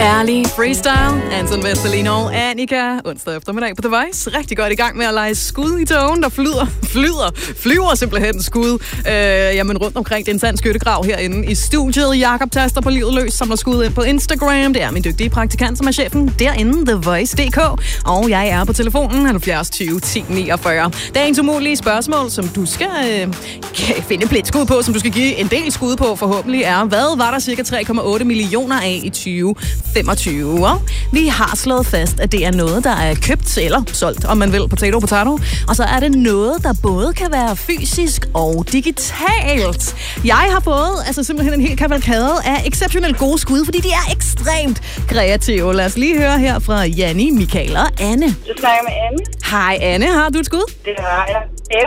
Herlig freestyle. Anton Vesterlin og Annika. Onsdag eftermiddag på The Voice. Rigtig godt i gang med at lege skud i togen, der flyver simpelthen skud. Jamen rundt omkring. Det er en sand skyttegrav herinde i studiet. Jakob taster på livet løs, samler skud ind på Instagram. Det er min dygtige praktikant, som er chefen derinde, TheVoice.dk. Og jeg er på telefonen 70 20 10 49. Dagens umulige spørgsmål, som du skal finde et skud på, som du skal give en del skud på forhåbentlig, er: hvad var der cirka 3,8 millioner af i 2025? Og vi har slået fast, at det er noget, der er købt eller solgt, om man vil, potato. Og så er det noget, der både kan være fysisk og digitalt. Jeg har fået simpelthen en hel kavalkade af exceptionelt gode skud, fordi de er ekstremt kreative. Lad os lige høre her fra Janni, Michael og Anne. Du snakker med Anne. Hej Anne, har du et skud? Det har jeg.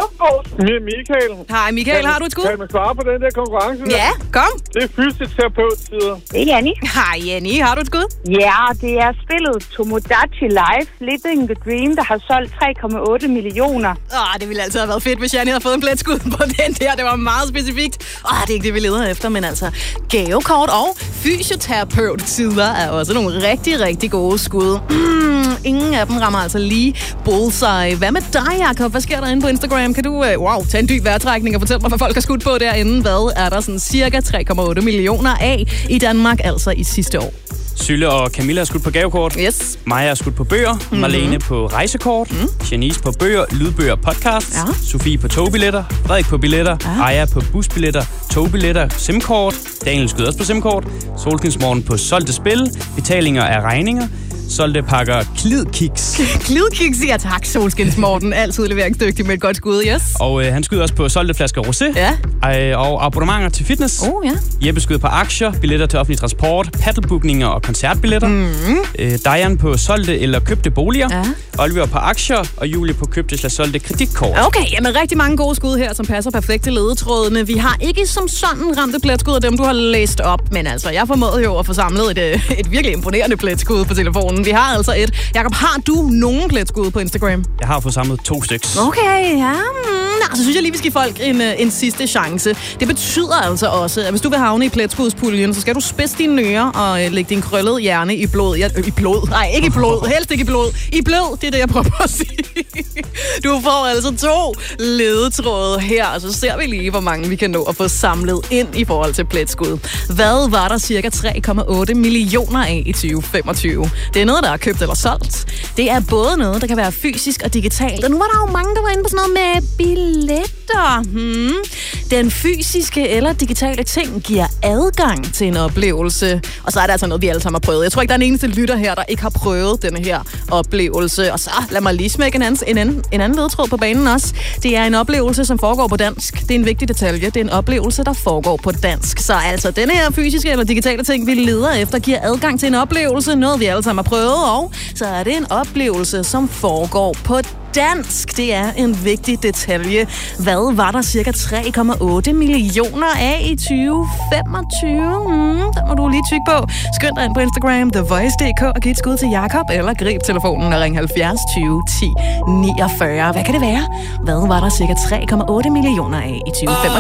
Det er Michael. Hej Michael, har du et skud? Kan man svare på den der konkurrence? Ja, kom. Det er fysioterapeut-tider. Det er Janni. Hej Janni, har du et skud? Ja, det er spillet Tomodachi Life, Living the Dream, der har solgt 3,8 millioner. Det ville altid have været fedt, hvis Janni havde fået en pletskud på den der. Det var meget specifikt. Det er ikke det, vi leder efter, men gavekort og fysioterapeut-tider er også nogle rigtig, rigtig gode skud. Ingen af dem rammer altså lige bullseye. Hvad med dig, Jakob? Hvad sker der inde på Instagram? Kan du tage en dyb vejrtrækning og fortælle mig, hvad folk har skudt på derinde? Hvad er der sådan cirka 3,8 millioner af i Danmark, altså i sidste år? Sylle og Camilla er skudt på gavekort. Yes. Maja er skudt på bøger. Marlene på rejsekort. Janice på bøger, lydbøger, podcast. Ja. Sofie på togbilletter. Frederik på billetter. Aja på busbilletter, togbilletter, simkort. Daniel skyder også på simkort. Solskinsmorgen på solgte spil. Betalinger af regninger. Solgte pakker Klidkiks. Klidkiks, ja tak, Solskinsmorten. Altid leveringsdygtig med et godt skud, yes. Og han skyder også på solgte flasker rosé. Ja. Og abonnementer til fitness. Ja. Jeppe skyder på aktier, billetter til offentlig transport, paddlebookninger og koncertbilletter. Diane på solgte eller købte boliger. Ja. Oliver på aktier, og Julie på købte/solgte kreditkort. Okay, jamen rigtig mange gode skud her, som passer perfekt til ledetrådene. Vi har ikke som sådan ramt et pletskud af dem, du har læst op, men jeg formåede jo at få samlet et virkelig imponerende pletskud på telefonen. Vi har altså et. Jakob, har du nogen pletskud på Instagram? Jeg har fået samlet 2 styks. Okay, ja. Så synes jeg lige, vi skal give folk en sidste chance. Det betyder altså også, at hvis du vil havne i pletskudspuljen, så skal du spidse dine ører og lægge din krøllede hjerne i blod. I blod? Nej, ikke i blod. Helst ikke i blod. I blød, det er det, jeg prøver at sige. Du får altså 2 ledetråde her, og så ser vi lige, hvor mange vi kan nå at få samlet ind i forhold til pletskud. Hvad var der cirka 3,8 millioner af i 2025? Det er noget, der er købt eller solgt. Det er både noget, der kan være fysisk og digitalt. Og nu var der jo mange, der var inde på sådan noget med billetter. Den fysiske eller digitale ting giver adgang til en oplevelse. Og så er det altså noget, vi alle sammen har prøvet. Jeg tror ikke, der er en eneste lytter her, der ikke har prøvet denne her oplevelse. Og så lad mig lige smække en anden ledetråd på banen også. Det er en oplevelse, som foregår på dansk. Det er en vigtig detalje. Det er en oplevelse, der foregår på dansk. Så altså, denne her fysiske eller digitale ting, vi leder efter, giver adgang til en oplevelse. Noget, vi alle sammen har prøvet. Og så er det en oplevelse, som foregår på dansk. Det er en vigtig detalje. Hvad var der cirka 3,8 millioner af i 2025? Der må du lige tykke på. Skynd dig ind på Instagram, TheVoice.dk, og giv et skud til Jakob, eller grib telefonen og ring 70 20 10 49. Hvad kan det være? Hvad var der cirka 3,8 millioner af i 2025?